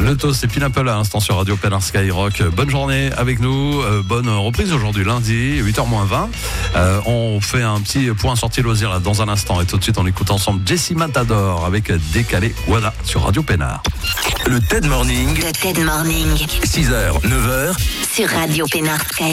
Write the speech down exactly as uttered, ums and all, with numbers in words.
Le toast, c'est Pineapple à l'instant sur Radio Pénard Skyrock. Bonne journée avec nous, euh, bonne reprise aujourd'hui, lundi, huit heures moins vingt. Euh, on fait un petit point sortie loisir là dans un instant et tout de suite on écoute ensemble Jessie Matador avec Décalé, voilà, sur Radio Pénard. Le TED Morning, Le TED Morning six heures, neuf heures, sur Radio Pénard Sky.